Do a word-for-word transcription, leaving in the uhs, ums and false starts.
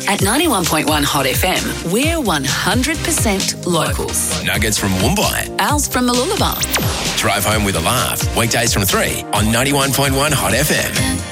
At ninety-one point one Hot F M, we're one hundred percent locals. Nuggets from Woombye. Al's from Mooloolaba. Drive home with a laugh. Weekdays from three on ninety-one point one Hot F M.